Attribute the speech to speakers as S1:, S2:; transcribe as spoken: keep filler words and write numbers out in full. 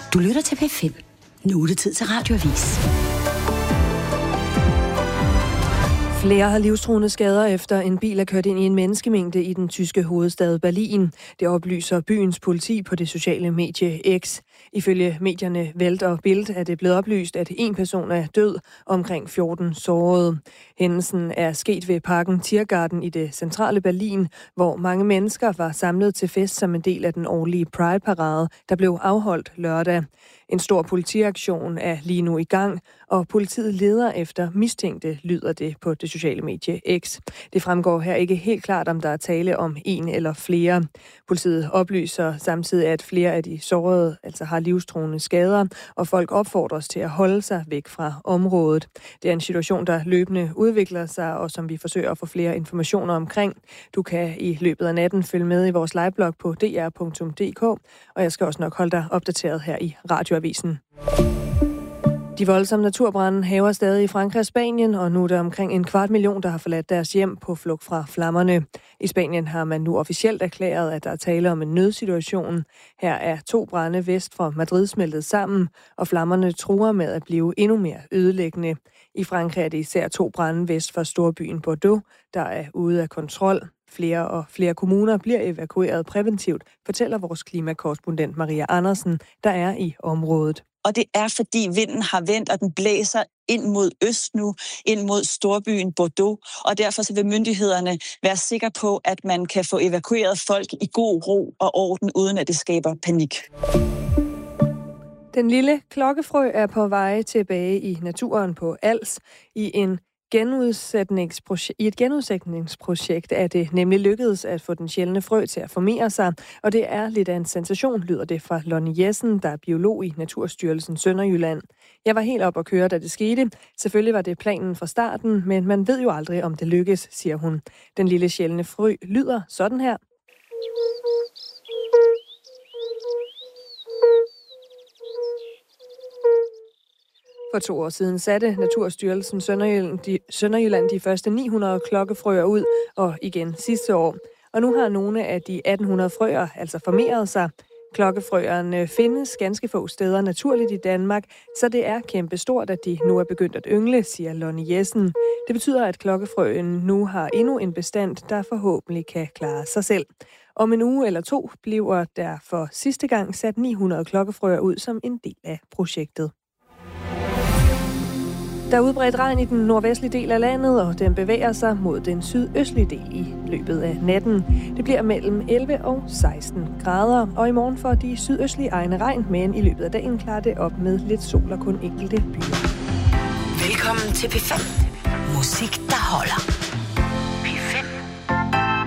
S1: Du lytter til P fem. Nu er det tid til Radioavis.
S2: Flere har livstruende skader efter en bil er kørt ind i en menneskemængde i den tyske hovedstad Berlin. Det oplyser byens politi på det sociale medie X. Ifølge medierne Welt og Bild er det blevet oplyst, at en person er død, omkring fjorten sårede. Hændelsen er sket ved parken Tiergarten i det centrale Berlin, hvor mange mennesker var samlet til fest som en del af den årlige Pride-parade, der blev afholdt lørdag. En stor politiaktion er lige nu i gang, og politiet leder efter mistænkte, lyder det på det sociale medie X. Det fremgår her ikke helt klart, om der er tale om en eller flere. Politiet oplyser samtidig, at flere af de sårede altså har livstruende skader, og folk opfordres til at holde sig væk fra området. Det er en situation, der løbende udvikler sig, og som vi forsøger at få flere informationer omkring. Du kan i løbet af natten følge med i vores liveblog på d r punktum d k, og jeg skal også nok holde dig opdateret her i Radioavisen. De voldsomme naturbrande hærger stadig i Frankrig og Spanien, og nu er der omkring en kvart million, der har forladt deres hjem på flugt fra flammerne. I Spanien har man nu officielt erklæret, at der er tale om en nødsituation. Her er to brande vest for Madrid smeltet sammen, og flammerne truer med at blive endnu mere ødelæggende. I Frankrig er det især to brande vest for storbyen Bordeaux, der er ude af kontrol. Flere og flere kommuner bliver evakueret præventivt, fortæller vores klimakorrespondent Maria Andersen, der er i området.
S3: Og det er, fordi vinden har vendt, og den blæser ind mod øst nu, ind mod storbyen Bordeaux. Og derfor så vil myndighederne være sikre på, at man kan få evakueret folk i god ro og orden, uden at det skaber panik.
S2: Den lille klokkefrø er på vej tilbage i naturen på Als. I en I et genudsætningsprojekt er det nemlig lykkedes at få den sjældne frø til at formere sig, og det er lidt af en sensation, lyder det fra Lonnie Jessen, der er biolog i Naturstyrelsen Sønderjylland. Jeg var helt op at køre, da det skete. Selvfølgelig var det planen fra starten, men man ved jo aldrig, om det lykkes, siger hun. Den lille sjældne frø lyder sådan her. For to år siden satte Naturstyrelsen Sønderjylland de, Sønderjylland de første ni hundrede klokkefrøer ud, og igen sidste år. Og nu har nogle af de atten hundrede frøer altså formeret sig. Klokkefrøerne findes ganske få steder naturligt i Danmark, så det er kæmpestort, at de nu er begyndt at yngle, siger Lonnie Jessen. Det betyder, at klokkefrøen nu har endnu en bestand, der forhåbentlig kan klare sig selv. Om en uge eller to bliver der for sidste gang sat ni hundrede klokkefrøer ud som en del af projektet. Der er udbredt regn i den nordvestlige del af landet, og den bevæger sig mod den sydøstlige del i løbet af natten. Det bliver mellem elleve og seksten grader, og i morgen får de sydøstlige egne regn, men i løbet af dagen klarer det op med lidt sol og kun enkelte byer.
S1: Velkommen til P fem. Musik, der holder.